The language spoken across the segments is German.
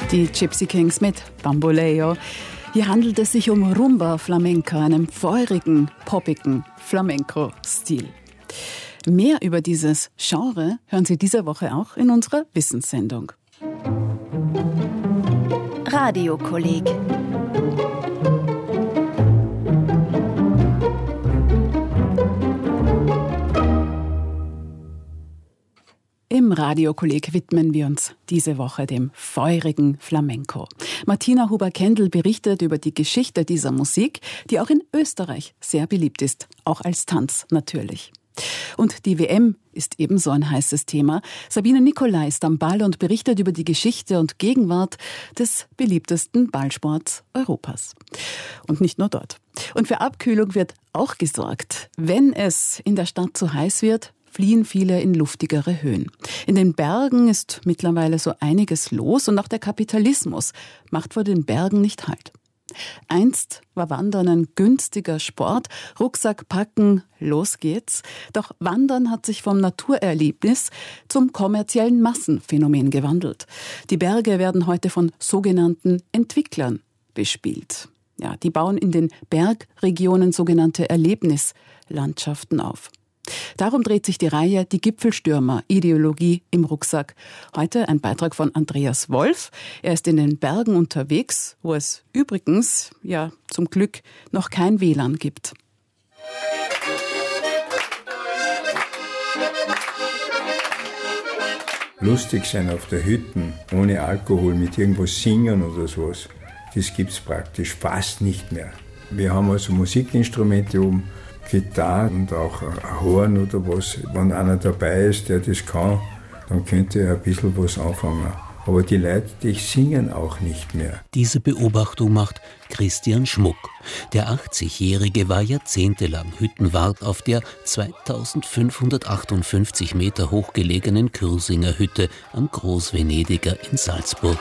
Die Gypsy Kings mit Bamboleo. Hier handelt es sich um Rumba Flamenca, einem feurigen, poppigen Flamenco-Stil. Mehr über dieses Genre hören Sie diese Woche auch in unserer Wissenssendung. Radiokolleg. Im Radiokolleg widmen wir uns diese Woche dem feurigen Flamenco. Martina Huber-Kendall berichtet über die Geschichte dieser Musik, die auch in Österreich sehr beliebt ist, auch als Tanz natürlich. Und die WM ist ebenso ein heißes Thema. Sabine Nicolai ist am Ball und berichtet über die Geschichte und Gegenwart des beliebtesten Ballsports Europas. Und nicht nur dort. Und für Abkühlung wird auch gesorgt. Wenn es in der Stadt zu heiß wird, fliehen viele in luftigere Höhen. In den Bergen ist mittlerweile so einiges los und auch der Kapitalismus macht vor den Bergen nicht Halt. Einst war Wandern ein günstiger Sport, Rucksack packen, los geht's. Doch Wandern hat sich vom Naturerlebnis zum kommerziellen Massenphänomen gewandelt. Die Berge werden heute von sogenannten Entwicklern bespielt. Ja, die bauen in den Bergregionen sogenannte Erlebnislandschaften auf. Darum dreht sich die Reihe Die Gipfelstürmer, Ideologie im Rucksack. Heute ein Beitrag von Andreas Wolf. Er ist in den Bergen unterwegs, wo es übrigens, ja, zum Glück noch kein WLAN gibt. Lustig sein auf der Hütten, ohne Alkohol, mit irgendwas singen oder sowas, das gibt's praktisch fast nicht mehr. Wir haben also Musikinstrumente oben, Gitarre und auch ein Horn oder was. Wenn einer dabei ist, der das kann, dann könnte er ein bisschen was anfangen. Aber die Leute, die singen auch nicht mehr. Diese Beobachtung macht Christian Schmuck. Der 80-Jährige war jahrzehntelang Hüttenwart auf der 2558 Meter hoch gelegenen Kürsinger Hütte am Großvenediger in Salzburg.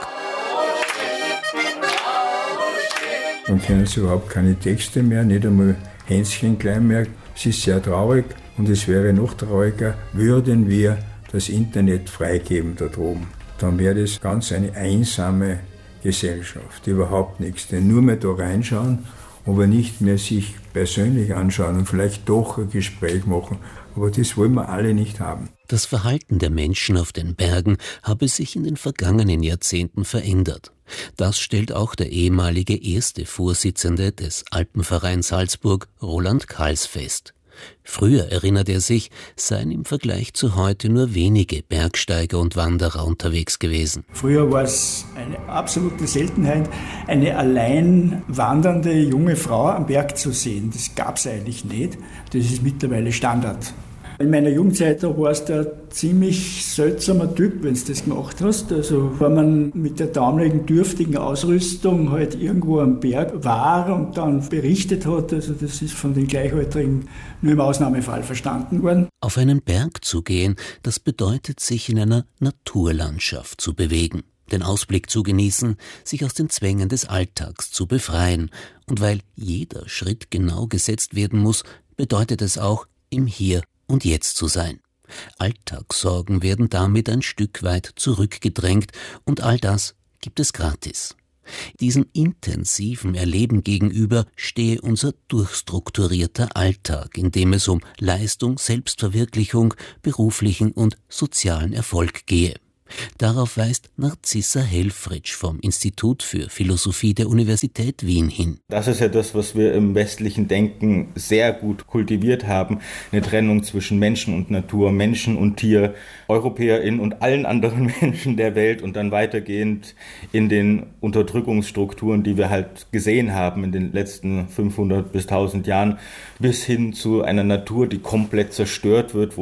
Dann kennen sie überhaupt keine Texte mehr, nicht einmal Hänschen klein mehr. Es ist sehr traurig und es wäre noch trauriger, würden wir das Internet freigeben da droben. Dann wäre das ganz eine einsame Gesellschaft, überhaupt nichts. Denn nur mehr da reinschauen, aber nicht mehr sich persönlich anschauen und vielleicht doch ein Gespräch machen. Aber das wollen wir alle nicht haben. Das Verhalten der Menschen auf den Bergen habe sich in den vergangenen Jahrzehnten verändert. Das stellt auch der ehemalige erste Vorsitzende des Alpenvereins Salzburg, Roland Kals, fest. Früher, erinnert er sich, seien im Vergleich zu heute nur wenige Bergsteiger und Wanderer unterwegs gewesen. Früher war es eine absolute Seltenheit, eine allein wandernde junge Frau am Berg zu sehen. Das gab es eigentlich nicht. Das ist mittlerweile Standard. In meiner Jugendzeit da warst du ein ziemlich seltsamer Typ, wenn du das gemacht hast. Also wenn man mit der damaligen dürftigen Ausrüstung halt irgendwo am Berg war und dann berichtet hat, also das ist von den Gleichaltrigen nur im Ausnahmefall verstanden worden. Auf einen Berg zu gehen, das bedeutet, sich in einer Naturlandschaft zu bewegen, den Ausblick zu genießen, sich aus den Zwängen des Alltags zu befreien. Und weil jeder Schritt genau gesetzt werden muss, bedeutet es auch, im Hier und Jetzt zu sein. Alltagssorgen werden damit ein Stück weit zurückgedrängt und all das gibt es gratis. Diesem intensiven Erleben gegenüber stehe unser durchstrukturierter Alltag, in dem es um Leistung, Selbstverwirklichung, beruflichen und sozialen Erfolg gehe. Darauf weist Narcissa Helfrich vom Institut für Philosophie der Universität Wien hin. Das ist ja das, was wir im westlichen Denken sehr gut kultiviert haben. Eine Trennung zwischen Menschen und Natur, Menschen und Tier, EuropäerInnen und allen anderen Menschen der Welt und dann weitergehend in den Unterdrückungsstrukturen, die wir halt gesehen haben in den letzten 500 bis 1000 Jahren, bis hin zu einer Natur, die komplett zerstört wird, wo